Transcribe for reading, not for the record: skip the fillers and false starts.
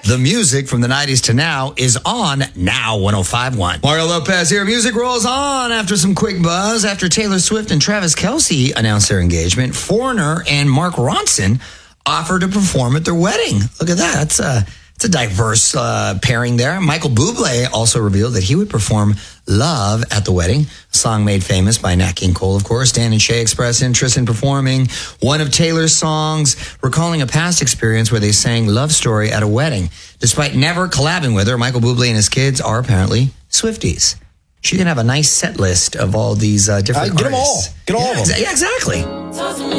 The music from the 90s to now is on Now 105.1. Mario Lopez here. Music rolls on after some quick buzz. After Taylor Swift and Travis Kelce announced their engagement, Foreigner and Mark Ronson offered to perform at their wedding. Look at that. It's a diverse pairing there. Michael Bublé also revealed that he would perform Love at the wedding, a song made famous by Nat King Cole, of course. Dan and Shay expressed interest in performing one of Taylor's songs, recalling a past experience where they sang Love Story at a wedding. Despite never collabing with her, Michael Bublé and his kids are apparently Swifties. She can have a nice set list of all these different artists. Get them all. Get all of them. Yeah, exactly.